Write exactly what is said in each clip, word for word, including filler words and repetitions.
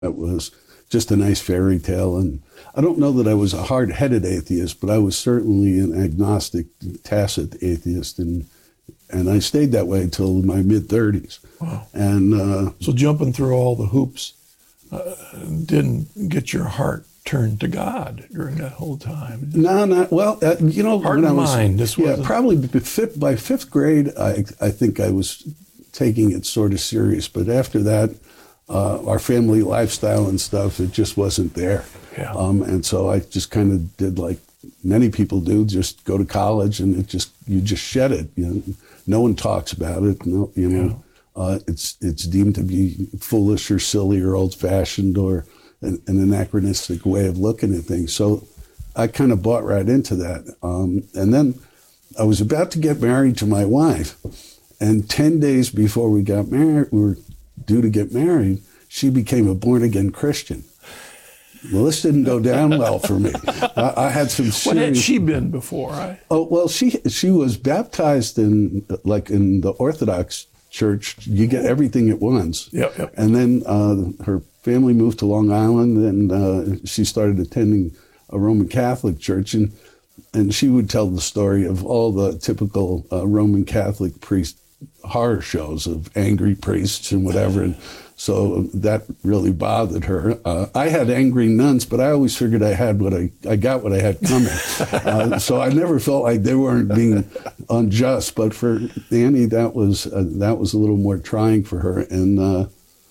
It was just a nice fairy tale. And I don't know that I was a hard-headed atheist, but I was certainly an agnostic, tacit atheist. And and I stayed that way until my mid-thirties. Wow. And uh, so jumping through all the hoops uh, didn't get your heart turned to God during that whole time? No, not well. Uh, you know, heart when and I was, mind. This yeah, wasn't... probably by fifth, by fifth grade, I I think I was taking it sort of serious. But after that, uh, our family lifestyle and stuff, it just wasn't there. Yeah. Um, and so I just kind of did like many people do, just go to college, and it just you just shed it. You know, no one talks about it. No, you know, yeah. uh, it's it's deemed to be foolish or silly or old-fashioned or an, an anachronistic way of looking at things. So I kind of bought right into that. Um, and then I was about to get married to my wife, and ten days before we got married, we were due to get married, she became a born-again Christian. Well, this didn't go down well for me. I, I had some serious... What had she been before? I... Oh, well, she she was baptized in, like, in the Orthodox Church. You get everything at once. Yep, yep. And then uh, her family moved to Long Island, and uh, she started attending a Roman Catholic church. And, and she would tell the story of all the typical uh, Roman Catholic priest horror shows of angry priests and whatever. And so that really bothered her. Uh, I had angry nuns, but I always figured I had what I, I got what I had coming. uh, so I never felt like they weren't being unjust. But for Annie, that was uh, that was a little more trying for her. And uh,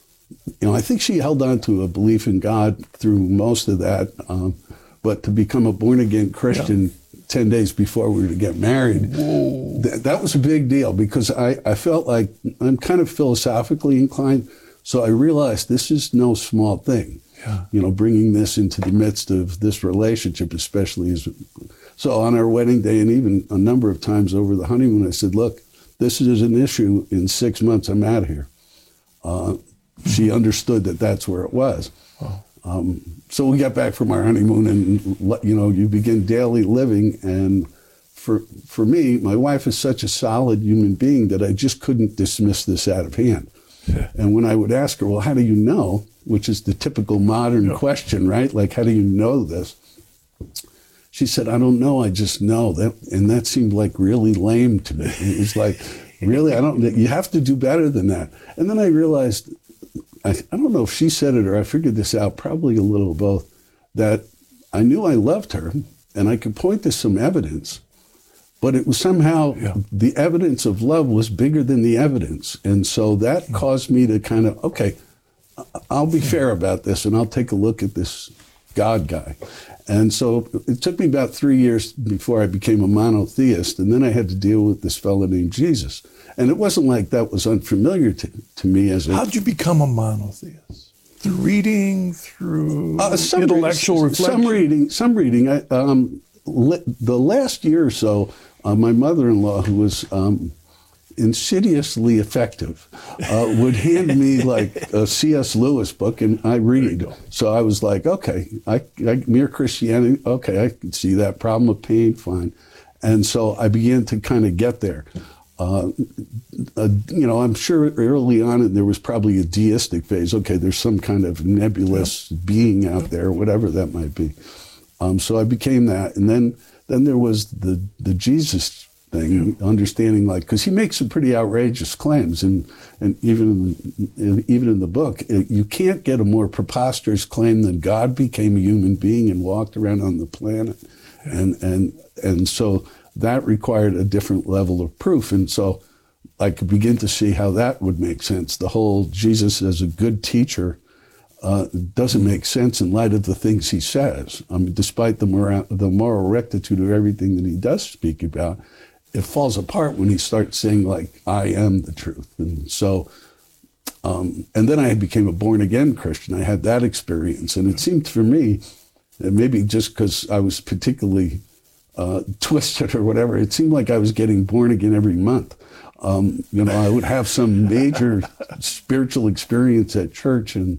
you know, I think she held on to a belief in God through most of that. Um, but to become a born again Christian. Yeah. ten days before we were to get married, th- that was a big deal because I, I felt like I'm kind of philosophically inclined. So I realized this is no small thing, yeah. you know, bringing this into the midst of this relationship, especially as, so on our wedding day and even a number of times over the honeymoon, I said, look, this is an issue. In six months, I'm out of here. Uh, she understood that that's where it was. Wow. Um, so we got back from our honeymoon and, you know, you begin daily living. And for for me, my wife is such a solid human being that I just couldn't dismiss this out of hand. Yeah. And when I would ask her, well, how do you know? Which is the typical modern yeah. question, right? Like, how do you know this? She said, I don't know, I just know. That, and that seemed like really lame to me. It was like, really? I don't, you have to do better than that. And then I realized, I, I don't know if she said it or I figured this out, probably a little of both, that I knew I loved her and I could point to some evidence, but it was somehow yeah. the evidence of love was bigger than the evidence. And so that yeah. caused me to kind of, okay, I'll be fair about this and I'll take a look at this God guy. And so it took me about three years before I became a monotheist, and then I had to deal with this fellow named Jesus. And it wasn't like that was unfamiliar to, to me as a... How'd you become a monotheist? Through reading, through uh, some intellectual re- reflection? Some reading, some reading. I, um, le- the last year or so, uh, my mother-in-law, who was um, insidiously effective, uh, would hand me like a C S Lewis book, and I read. So I was like, okay, I, I, Mere Christianity, okay, I can see that. Problem of pain, fine. And so I began to kind of get there. Uh, uh, you know, I'm sure early on there was probably a deistic phase. Okay, there's some kind of nebulous yeah. being out there, whatever that might be. Um, so I became that, and then then there was the the Jesus thing, yeah. understanding like because he makes some pretty outrageous claims, and and even in, even in the book, it, you can't get a more preposterous claim than God became a human being and walked around on the planet, yeah. and and and so. That required a different level of proof. And so I could begin to see how that would make sense. The whole Jesus as a good teacher uh, doesn't make sense in light of the things he says. I mean, despite the moral, the moral rectitude of everything that he does speak about, it falls apart when he starts saying, like, I am the truth. And so, um, and then I became a born-again Christian. I had that experience. And it seemed for me, and maybe just because I was particularly Uh, twisted or whatever, it seemed like I was getting born again every month. Um, you know, I would have some major spiritual experience at church, and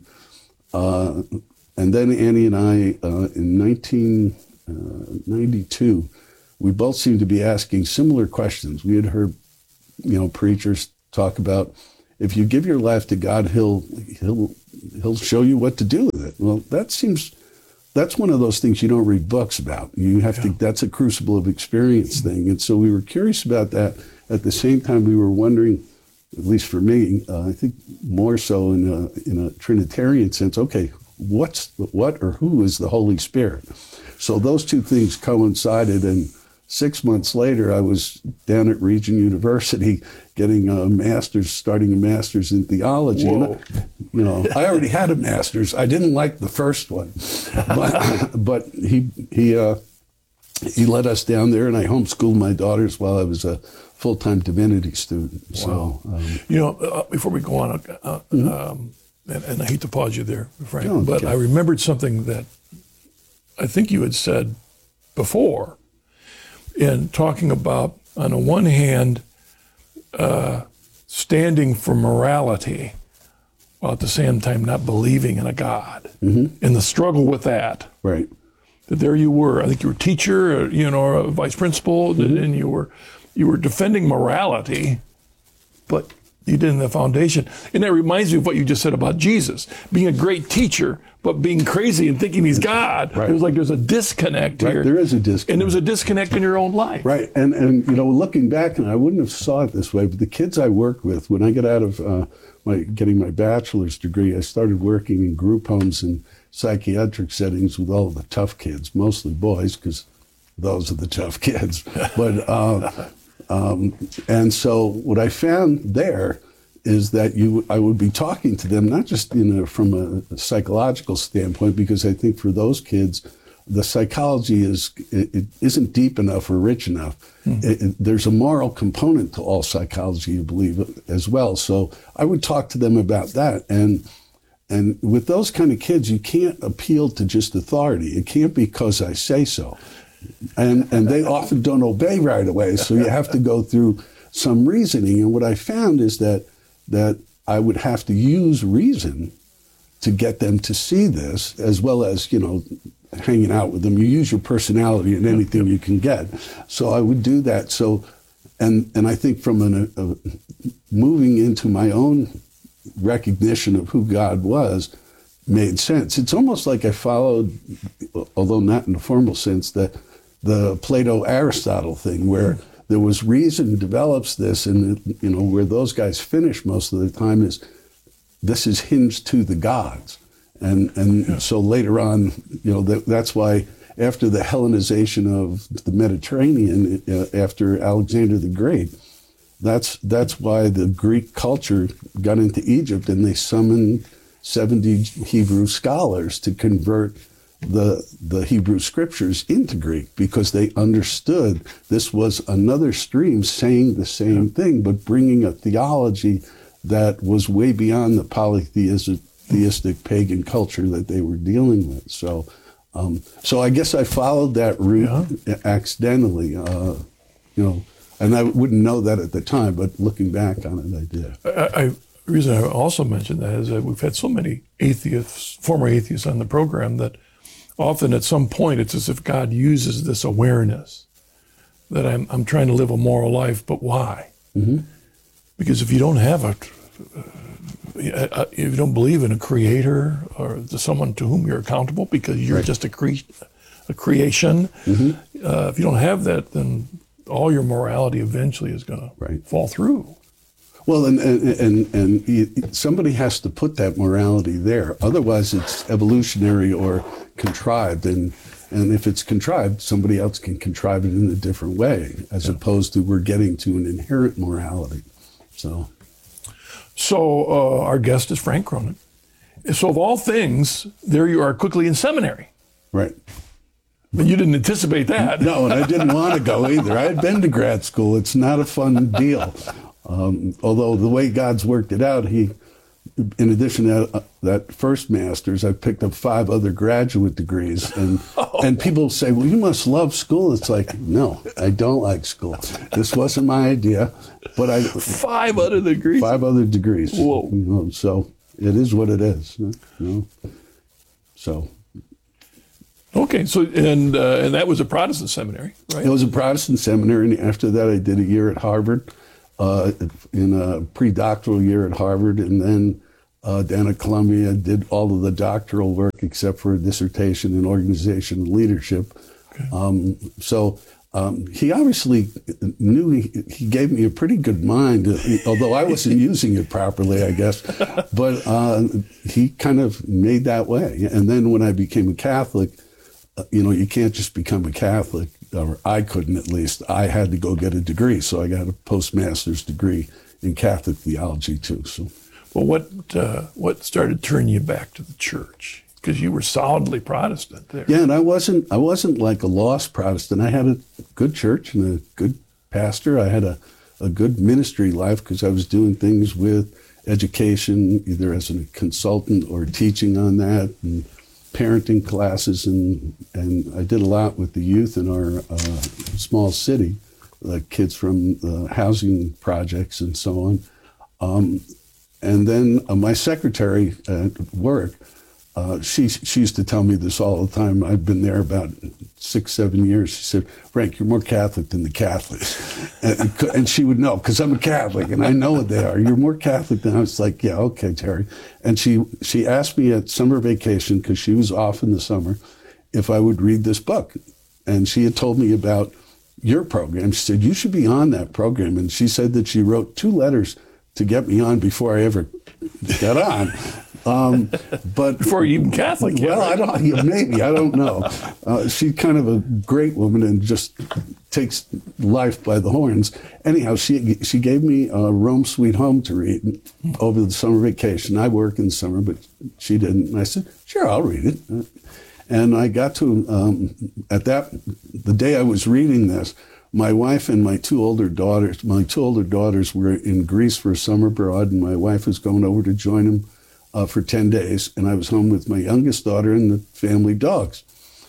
uh, and then Annie and I, uh, in nineteen ninety-two, we both seemed to be asking similar questions. We had heard, you know, preachers talk about if you give your life to God, he'll he'll he'll show you what to do with it. Well, that seems that's one of those things you don't read books about. You have yeah. to. That's a crucible of experience thing. And so we were curious about that. At the same time, we were wondering, at least for me, uh, I think more so in a in a Trinitarian sense. Okay, what's what or who is the Holy Spirit? So those two things coincided, and six months later, I was down at Regent University getting a master's, starting a master's in theology. And I, you know, I already had a master's. I didn't like the first one, but, but he he uh, he led us down there, and I homeschooled my daughters while I was a full-time divinity student. Wow. So, um, you know, uh, before we go on, uh, mm-hmm. um, and, and I hate to pause you there, Frank, oh, but okay. I remembered something that I think you had said before, in talking about, on the one hand, uh, standing for morality, while at the same time not believing in a God, mm-hmm. and the struggle with that. Right. That there you were. I think you were a teacher, you know, or a vice principal, mm-hmm. and you were you were defending morality, but you didn't have the foundation. And that reminds me of what you just said about Jesus, being a great teacher, but being crazy and thinking he's God. Right. It was like there's a disconnect right. here. There is a disconnect. And there was a disconnect in your own life. Right. And, and you know, looking back, and I wouldn't have saw it this way, but the kids I worked with, when I got out of uh, my getting my bachelor's degree, I started working in group homes and psychiatric settings with all the tough kids, mostly boys, because those are the tough kids. But uh, um, and so what I found there is that you, I would be talking to them not just you know from a, a psychological standpoint, because I think for those kids, the psychology is it, it isn't deep enough or rich enough. Mm-hmm. It, it, there's a moral component to all psychology, you believe, as well. So I would talk to them about that, and and with those kind of kids, you can't appeal to just authority. It can't be because I say so, and and they often don't obey right away. So you have to go through some reasoning. And what I found is that. that I would have to use reason to get them to see this, as well as, you know, hanging out with them. You use your personality in anything you can get. So I would do that. So, and and I think from an, a, moving into my own recognition of who God was made sense. It's almost like I followed, although not in a formal sense, the, the Plato-Aristotle thing, where there was reason develops this, and you know where those guys finish most of the time is this is hinged to the gods, and and yeah. so later on, you know that, that's why after the Hellenization of the Mediterranean, uh, after Alexander the Great, that's that's why the Greek culture got into Egypt, and they summoned seventy Hebrew scholars to convert the the Hebrew scriptures into Greek, because they understood this was another stream saying the same yeah. thing, but bringing a theology that was way beyond the polytheistic theistic pagan culture that they were dealing with. So, um, so I guess I followed that route yeah. accidentally, uh, you know, and I wouldn't know that at the time, but looking back on it, I did. I, I, the reason I also mentioned that is that we've had so many atheists, former atheists on the program, that often at some point it's as if God uses this awareness that I'm, I'm trying to live a moral life, but why? Mm-hmm. Because if you don't have a, uh, if you don't believe in a creator or someone to whom you're accountable because you're right. just a, cre- a creation, mm-hmm. uh, if you don't have that, then all your morality eventually is going to right. fall through. Well, and and, and and somebody has to put that morality there. Otherwise, it's evolutionary or contrived. And and if it's contrived, somebody else can contrive it in a different way, as yeah. opposed to we're getting to an inherent morality. So, so uh, our guest is Frank Cronin. So of all things, there you are quickly in seminary. Right. But you didn't anticipate that. No, and I didn't want to go either. I had been to grad school. It's not a fun deal. Um, although the way God's worked it out, he, in addition to that, uh, that first master's, I picked up five other graduate degrees. And oh. and people say, well, you must love school. It's like, no, I don't like school. This wasn't my idea. But I Five other degrees? Five other degrees. Whoa. You know, so it is what it is. You know? So... Okay, so and uh, and that was a Protestant seminary, right? It was a Protestant seminary, and after that I did a year at Harvard. uh, in a pre-doctoral year at Harvard, and then uh, down at Columbia, did all of the doctoral work except for a dissertation in organization and leadership. Okay. Um, so um, he obviously knew he, he gave me a pretty good mind, although I wasn't using it properly, I guess. But uh, he kind of made that way. And then when I became a Catholic, uh, you know, you can't just become a Catholic, or I couldn't at least. I had to go get a degree, so I got a postmaster's degree in Catholic theology too. So, well, what uh, what started turning you back to the church? Because you were solidly Protestant there. Yeah, and I wasn't I wasn't like a lost Protestant. I had a good church and a good pastor. I had a, a good ministry life because I was doing things with education, either as a consultant or teaching on that, and parenting classes, and and I did a lot with the youth in our uh, small city, like kids from the housing projects and so on. Um, and then uh, my secretary at work, uh, she she used to tell me this all the time. I've been there about six, seven years. She said, "Frank, you're more Catholic than the Catholics," and, and she would know because I'm a Catholic and I know what they are. You're more Catholic than I was like, yeah, okay, Terry. And she she asked me at summer vacation, because she was off in the summer, if I would read this book, and she had told me about your program. She said, you should be on that program, and she said that she wrote two letters to get me on before I ever got on. Um, but before you even Catholic, well, right? I don't. Yeah, maybe I don't know. Uh, she's kind of a great woman and just takes life by the horns. Anyhow, she she gave me uh, Rome Sweet Home to read over the summer vacation. I work in the summer, but she didn't. And I said, sure, I'll read it. And I got to um, at that the day I was reading this. My wife and my two older daughters. My two older daughters were in Greece for a summer abroad, and my wife was going over to join them. Uh, for ten days, and I was home with my youngest daughter and the family dogs.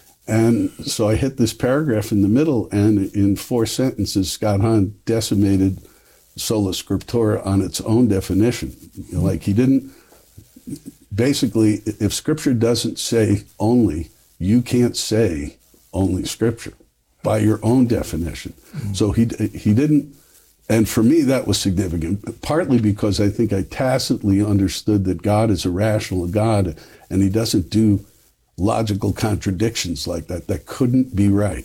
And so I hit this paragraph in the middle, and in four sentences, Scott Hahn decimated sola scriptura on its own definition. You know, like he didn't, basically, if Scripture doesn't say only, you can't say only Scripture by your own definition. Mm-hmm. So he he didn't. And for me, that was significant, partly because I think I tacitly understood that God is a rational God, and he doesn't do logical contradictions like that. That couldn't be right.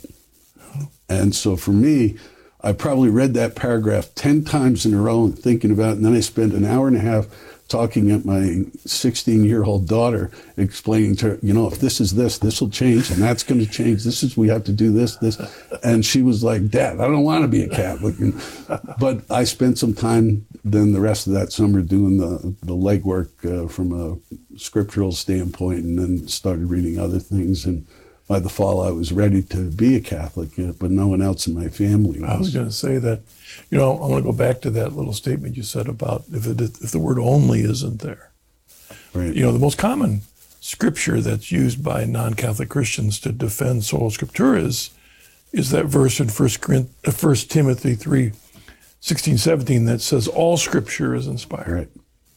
And so for me, I probably read that paragraph ten times in a row and thinking about it, and then I spent an hour and a half talking at my sixteen-year-old daughter, explaining to her, you know, if this is this, this will change, and that's going to change. This is, we have to do this, this. And she was like, Dad, I don't want to be a Catholic. And, but I spent some time then the rest of that summer doing the, the legwork uh, from a scriptural standpoint, and then started reading other things. And by the fall, I was ready to be a Catholic, uh, but no one else in my family was. I was going to say that. You know, I want to go back to that little statement you said about if it, if the word only isn't there. Right. You know, the most common scripture that's used by non-Catholic Christians to defend sola scriptura is, is that verse in First Timothy three, sixteen, seventeen that says all scripture is inspired. Right.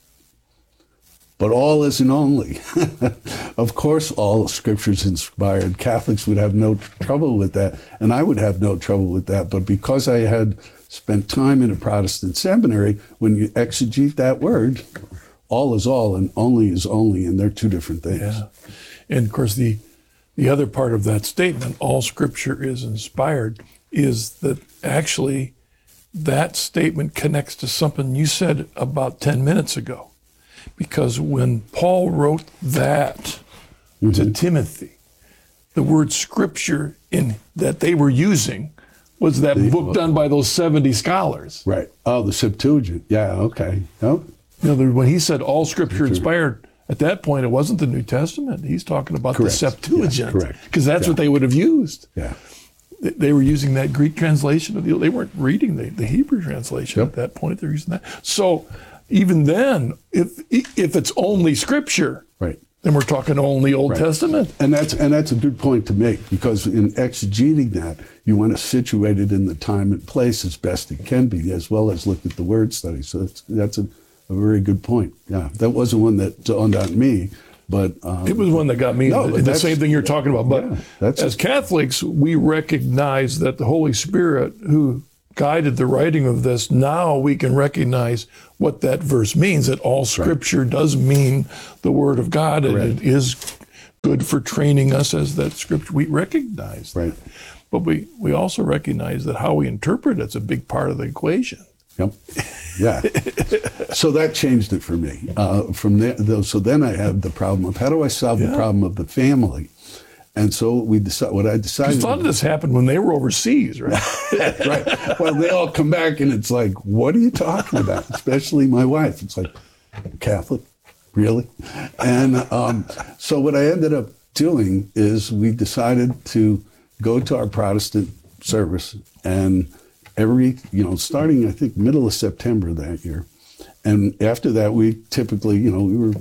But all isn't only. Of course, all Scripture is inspired. Catholics would have no trouble with that, and I would have no trouble with that. But because I had spent time in a Protestant seminary, when you exegete that word, all is all and only is only, and they're two different things. Yeah. And of course, the the other part of that statement, all Scripture is inspired, is that actually that statement connects to something you said about ten minutes ago. Because when Paul wrote that mm-hmm. to Timothy, the word Scripture in that they were using was that the, book done by those seventy scholars. Right. Oh, the Septuagint. Yeah, okay. Oh. You know, when he said all Scripture inspired, at that point, it wasn't the New Testament. He's talking about correct. the Septuagint. Yeah, correct. Because that's yeah. what they would have used. Yeah. They, they were using that Greek translation of the, they weren't reading the, the Hebrew translation yep. at that point. They were using that. So even then, if if it's only Scripture, right. then we're talking only Old right. Testament. And that's and that's a good point to make, because in exegeting that, you want to situate it in the time and place as best it can be, as well as look at the word study. So that's that's a, a very good point. Yeah, that wasn't one that dawned on me, but um, it was one that got me. No, the, the same thing you're talking about. But yeah, that's as Catholics, we recognize that the Holy Spirit, who guided the writing of this, now we can recognize what that verse means, that all Scripture right. does mean the Word of God, and right. it is good for training us as that Scripture. We recognize right. that. But we, we also recognize that how we interpret it's a big part of the equation. Yep. Yeah. So that changed it for me. Uh, from there, though, so then I had the problem of how do I solve yeah. the problem of the family? And so we decided. What I decided. A lot of this happened when they were overseas, right? Right. Well, they all come back, and it's like, what are you talking about? Especially my wife. It's like, Catholic, really? And um, so what I ended up doing is we decided to go to our Protestant service, and every, you know, starting, I think, middle of September that year. And after that, we typically, you know, we were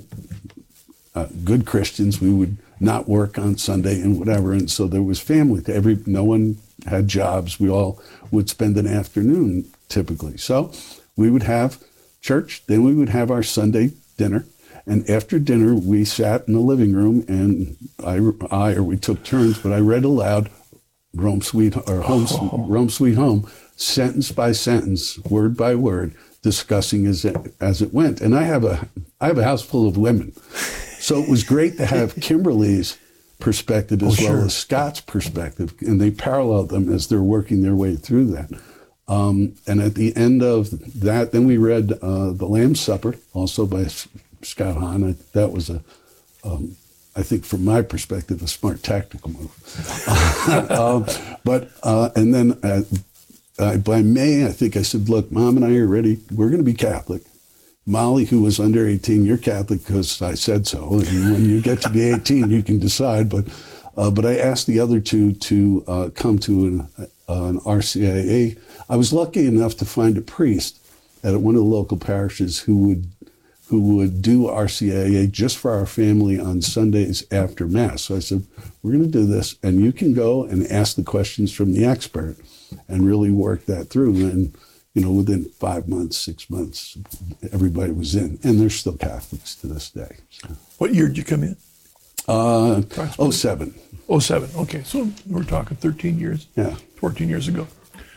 uh, good Christians. We would not work on Sunday and whatever. And so there was family. Every, no one had jobs. We all would spend an afternoon typically. So we would have church, then we would have our Sunday dinner. And after dinner, we sat in the living room, and I, I or we took turns, but I read aloud Rome Sweet or Home, oh. Rome Sweet Home, sentence by sentence, word by word, discussing as it, as it went. And I have a I have a house full of women, so it was great to have Kimberly's perspective as oh, well sure. as Scott's perspective, and they paralleled them as they're working their way through that. Um, and at the end of that, then we read uh, The Lamb's Supper, also by Scott Hahn. That was a um, I think, from my perspective, a smart tactical move. um, but, uh, and then uh, uh, by May, I think I said, look, Mom and I are ready. We're going to be Catholic. Molly, who was under eighteen, you're Catholic because I said so. And when you get to be eighteen, you can decide. But uh, but I asked the other two to uh, come to an, uh, an R C I A. I was lucky enough to find a priest at one of the local parishes who would who would do R C I A just for our family on Sundays after Mass. So I said, we're going to do this, and you can go and ask the questions from the expert and really work that through. And, you know, within five months, six months, everybody was in. And they're still Catholics to this day. So. What year did you come in? Uh, oh seven. oh seven, okay. So we're talking thirteen years, yeah, fourteen years ago.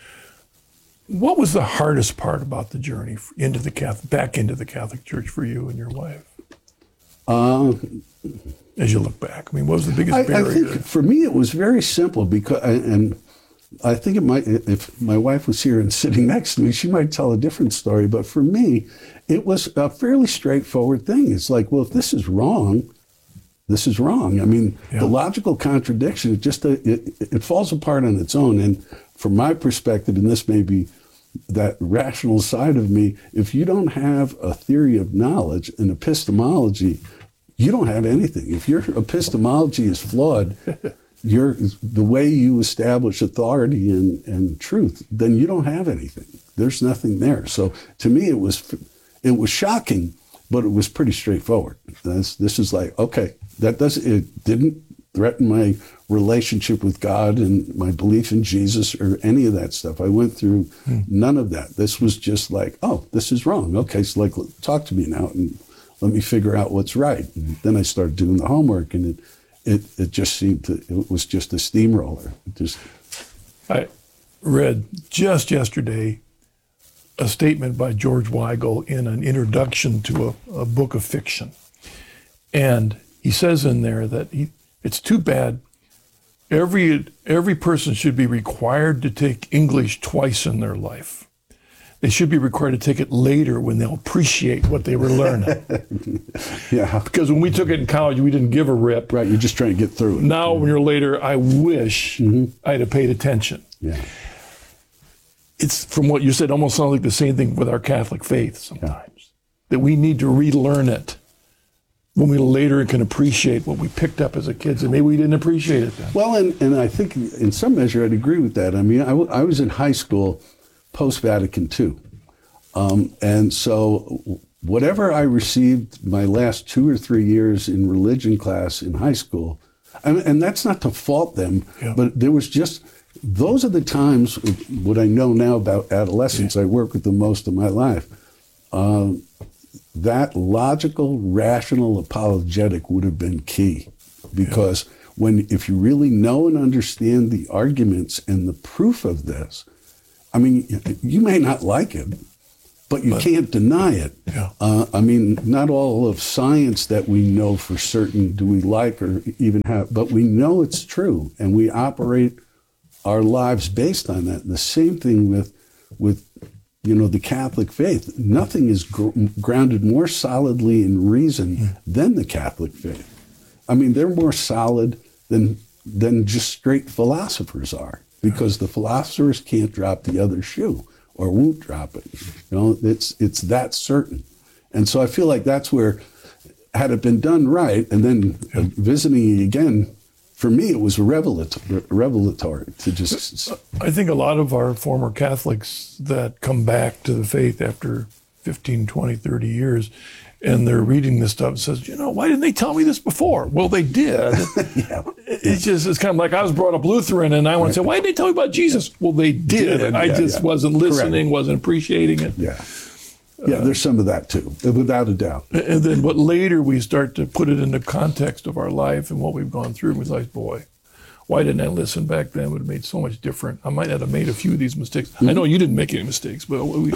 What was the hardest part about the journey into the Catholic, back into the Catholic Church for you and your wife? Uh, As you look back, I mean, what was the biggest I, barrier? I think for me it was very simple because, and I think it might, if my wife was here and sitting next to me, she might tell a different story. But for me, it was a fairly straightforward thing. It's like, well, if this is wrong, this is wrong. I mean, yeah. the logical contradiction, it just it, it falls apart on its own. And from my perspective, and this may be that rational side of me, if you don't have a theory of knowledge and epistemology, you don't have anything. If your epistemology is flawed, your the way you establish authority and, and truth, then you don't have anything. There's nothing there. So to me, it was it was shocking, but it was pretty straightforward. This, this is like, okay, that doesn't it didn't threaten my relationship with God and my belief in Jesus or any of that stuff. I went through hmm. none of that. This was just like, oh, this is wrong. Okay, so like, talk to me now and let me figure out what's right. And then I started doing the homework, and it it, it just seemed to, it was just a steamroller. It just. I read just yesterday a statement by George Weigel in an introduction to a, a book of fiction. And he says in there that he, it's too bad every every person should be required to take English twice in their life. They should be required to take it later when they'll appreciate what they were learning. Yeah. Because when we took it in college, we didn't give a rip. Right, you're just trying to get through it. Now, when you're later, I wish mm-hmm. I'd have paid attention. Yeah. It's, from what you said, almost sounds like the same thing with our Catholic faith sometimes. Yeah. That we need to relearn it when we later can appreciate what we picked up as a kids, and maybe we didn't appreciate it then. Well, and, and I think in some measure I'd agree with that. I mean, I, w- I was in high school post-Vatican two. Um, and so whatever I received my last two or three years in religion class in high school, and, and that's not to fault them, yeah. but there was just, those are the times, what I know now about adolescents, yeah. I work with them most of my life, uh, that logical, rational, apologetic would have been key. Because yeah. when, if you really know and understand the arguments and the proof of this, I mean, you may not like it, but you But- can't deny it. Yeah. Uh, I mean, not all of science that we know for certain do we like or even have, but we know it's true, and we operate our lives based on that. The same thing with, with you know, the Catholic faith. Nothing is gr- grounded more solidly in reason Mm. than the Catholic faith. I mean, they're more solid than than just straight philosophers are, because the philosophers can't drop the other shoe or won't drop it. You know, it's it's that certain. And so I feel like that's where, had it been done right, and then uh, visiting it again, for me it was revelatory, revelatory to just. I think a lot of our former Catholics that come back to the faith after fifteen, twenty, thirty years, and they're reading this stuff, and says, you know, why didn't they tell me this before? Well, they did. Yeah. It's just, it's kind of like I was brought up Lutheran, and I want to say, why didn't they tell me about Jesus? Well, they did. Did, I yeah, just yeah. wasn't listening, Correct. wasn't appreciating it. Yeah. Yeah, there's some of that too, without a doubt. And then, but later we start to put it into context of our life and what we've gone through. And we like, boy, why didn't I listen back then? It would have made so much different. I might not have made a few of these mistakes. Mm-hmm. I know you didn't make any mistakes, but we,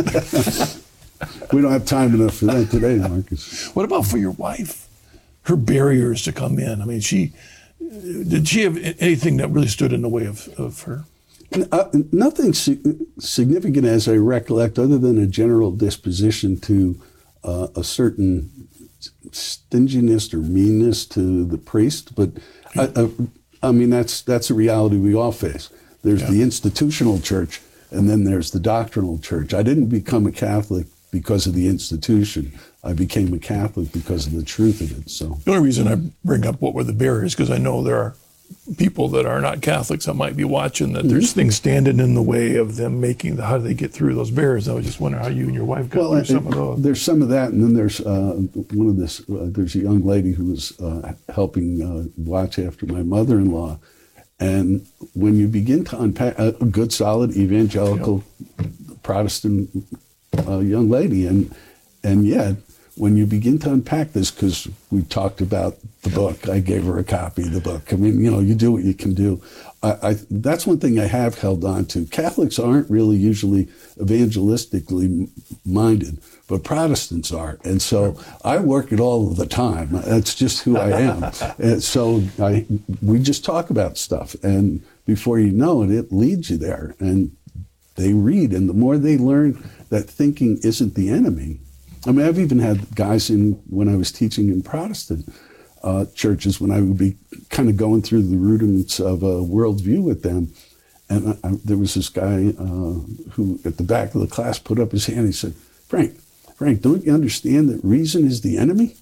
We don't have time enough for that today, Marcus. what about for your wife? Her barriers to come in. I mean, she did she have anything that really stood in the way of, of her? Uh, nothing si- significant as I recollect, other than a general disposition to uh, a certain stinginess or meanness to the priest. But I, I, I mean, that's that's a reality we all face. There's Yeah. the institutional church, and then there's the doctrinal church. I didn't become a Catholic because of the institution. I became a Catholic because of the truth of it. So The only reason I bring up what were the barriers, because I know there are people that are not Catholics that might be watching that there's things standing in the way of them making the, how do they get through those barriers? I was just wondering how you and your wife got Well, through some uh, of those. there's some of that, and then there's uh, one of this. Uh, there's a young lady who was uh, helping uh, watch after my mother-in-law, and when you begin to unpack a good, solid evangelical Protestant uh, young lady, and and yet when you begin to unpack this, because we talked about the book, I gave her a copy of the book. I mean, you know, you do what you can do. I, I that's one thing I have held on to. Catholics aren't really usually evangelistically minded, but Protestants are, and so I work it all the time. That's just who I am. And so I we just talk about stuff, and before you know it, it leads you there, and they read, and the more they learn that thinking isn't the enemy. I mean, I've even had guys in, when I was teaching in Protestant uh, churches, when I would be kind of going through the rudiments of a worldview with them, and I, I, there was this guy uh, who at the back of the class put up his hand. He said, Frank, Frank, don't you understand that reason is the enemy?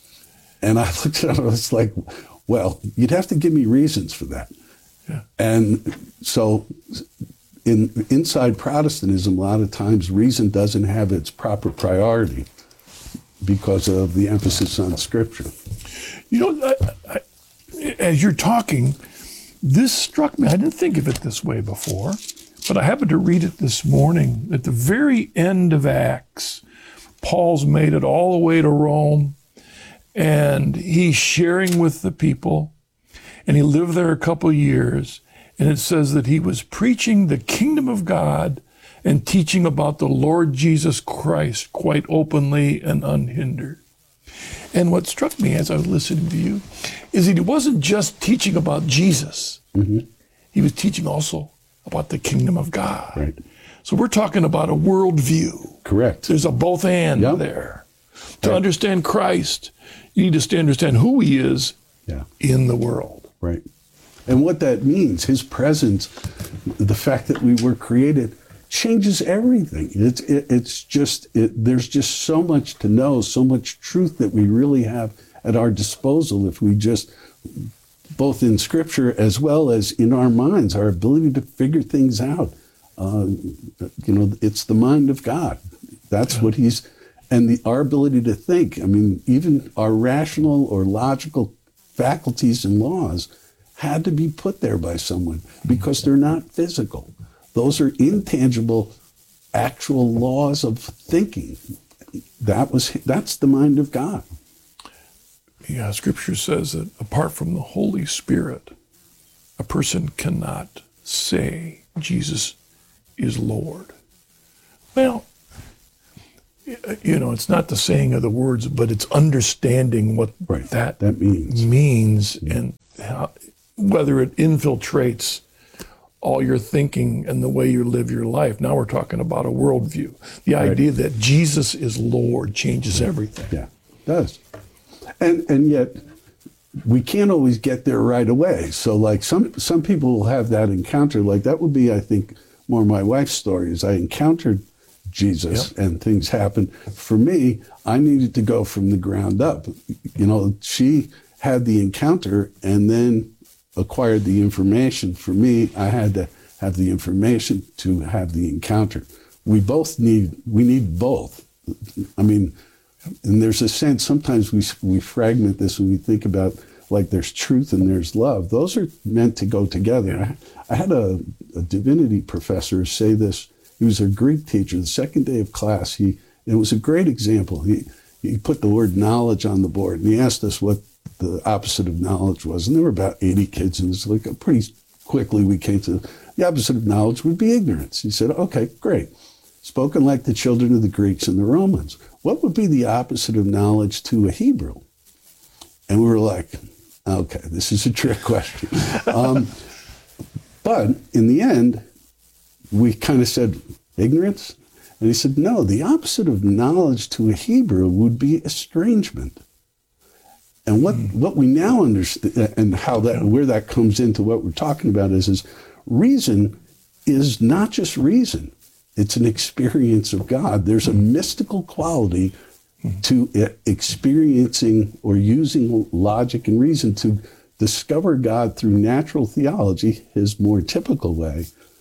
And I looked at him, I was like, well, you'd have to give me reasons for that. Yeah. And so in inside Protestantism, a lot of times reason doesn't have its proper priority because of the emphasis on Scripture. You know, I, I, as you're talking, this struck me. I didn't think of it this way before, but I happened to read it this morning. At the very end of Acts, Paul's made it all the way to Rome, and he's sharing with the people, and he lived there a couple years. And it says that he was preaching the kingdom of God and teaching about the Lord Jesus Christ quite openly and unhindered. And what struck me as I was listening to you is that he wasn't just teaching about Jesus. Mm-hmm. He was teaching also about the kingdom of God. Right. So we're talking about a worldview. Correct. There's a both and Yep. there. To Right. understand Christ, you need to understand who he is Yeah. in the world. Right. And what that means, his presence, the fact that we were created, changes everything. It's it, it's just it, there's just so much to know, so much truth that we really have at our disposal if we just, both in Scripture as well as in our minds, our ability to figure things out. Uh, you know, it's the mind of God. That's Yeah. what he's, and the our ability to think. I mean, even our rational or logical faculties and laws had to be put there by someone because they're not physical. Those are intangible, actual laws of thinking. That was that's the mind of God. Yeah, Scripture says that apart from the Holy Spirit, a person cannot say Jesus is Lord. Well, you know, it's not the saying of the words, but it's understanding what Right. that, That means. means and how, whether it infiltrates all your thinking and the way you live your life. Now we're talking about a worldview. The idea that Jesus is Lord changes everything. Yeah, it does. And and yet we can't always get there right away. So like some some people will have that encounter. Like that would be, I think, more my wife's story is I encountered Jesus Yep. and things happened. For me, I needed to go from the ground up. You know, she had the encounter and then acquired the information. For me, I had to have the information to have the encounter. We both need, we need both. I mean, and there's a sense, sometimes we we fragment this when we think about like there's truth and there's love. Those are meant to go together. I, I had a, a divinity professor say this. He was a Greek teacher. The second day of class, he it was a great example. He he put the word knowledge on the board, and he asked us what the opposite of knowledge was. And there were about eighty kids, and it was like a pretty quickly we came to the opposite of knowledge would be ignorance. He said, okay, great. Spoken like the children of the Greeks and the Romans. What would be the opposite of knowledge to a Hebrew? And we were like, okay, this is a trick question. um, but in the end, we kind of said, ignorance? And he said, no, the opposite of knowledge to a Hebrew would be estrangement. And what, mm. what we now understand, and how that, where that comes into what we're talking about is, is reason is not just reason. It's an experience of God. There's a mystical quality to experiencing or using logic and reason to discover God through natural theology, his more typical way,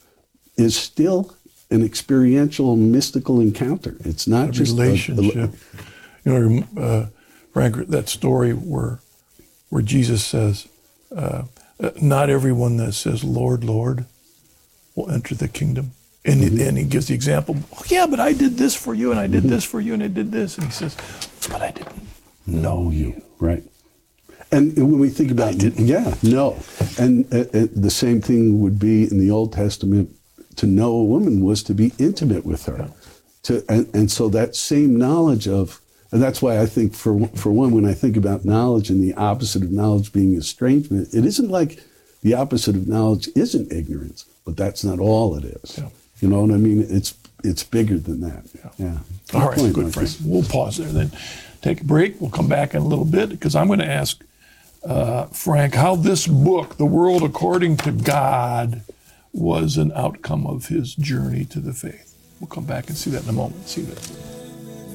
is still an experiential, mystical encounter. It's not a just relationship. A, a, you know, uh, Frank, that story where where Jesus says, uh, "Not everyone that says Lord, Lord, will enter the kingdom." And, mm-hmm. and he gives the example, oh, yeah, but I did this for you, and I did mm-hmm. this for you, and I did this. And he says, but I didn't know you. Right. And when we think about, yeah, no. And uh, uh, the same thing would be in the Old Testament, to know a woman was to be intimate with her. Yeah. To and, and so that same knowledge of, and that's why I think, for for one, when I think about knowledge and the opposite of knowledge being estrangement, it isn't like the opposite of knowledge isn't ignorance, but that's not all it is. Yeah. You know what I mean? It's it's bigger than that. Yeah. yeah. All right, point, good, Frank. We'll pause there then. Take a break. We'll come back in a little bit because I'm going to ask uh, Frank how this book, The World According to God, was an outcome of his journey to the faith. We'll come back and see that in a moment. See you there.